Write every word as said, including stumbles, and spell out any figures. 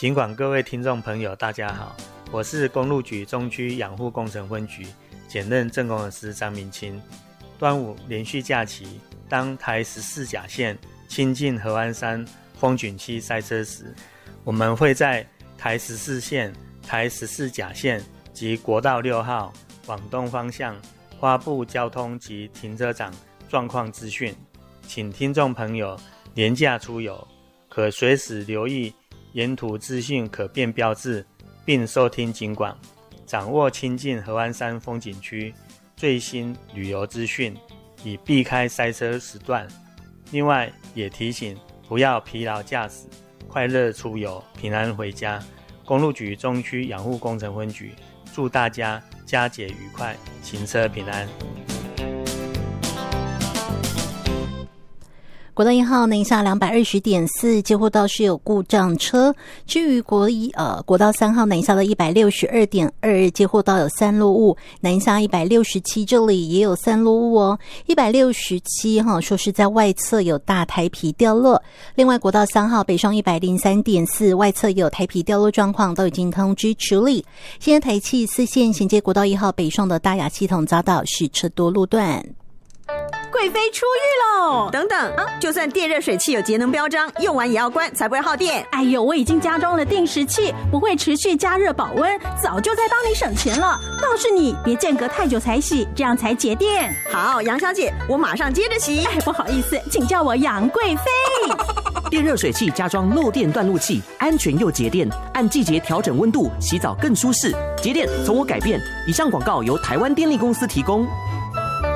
尽管各位听众朋友大家好，我是公路局中区养护工程分局兼任正工程师张明清。端午连续假期，当台十四甲线亲近合欢山风景区塞车时，我们会在台十四线、台十四甲线及国道六号往东方向发布交通及停车场状况资讯，请听众朋友连假出游可随时留意沿途资讯可变标志，并收听警广，掌握亲近合欢山风景区最新旅游资讯，以避开塞车时段。另外也提醒不要疲劳驾驶，快乐出游，平安回家。公路局中区养护工程分局祝大家佳节愉快，行车平安。 国道一号南下两百二十点四，接获到是有故障车。至于国一呃国道三号南下的一百六十二点二，接获到有三落雾。南下一百六十七这里也有三落雾哦。一百六十七哈说是在外侧有大台皮掉落。另外国道三号北上一百零三点四，外侧也有台皮掉落状况，都已经通知处理。现在台七四线衔接国道一号北上的大雅系统遭到是车多路段。 贵妃出狱喽！等等啊，就算电热水器有节能标章，用完也要关，才不会耗电。 哎呦，我已经加装了定时器，不会持续加热保温，早就在帮你省钱了。倒是你别间隔太久才洗，这样才节电。 好，杨小姐，我马上接着洗。 哎，不好意思，请叫我杨贵妃。 电热水器加装漏电断路器，安全又节电，按季节调整温度，洗澡更舒适。节电从我改变。以上广告由台湾电力公司提供。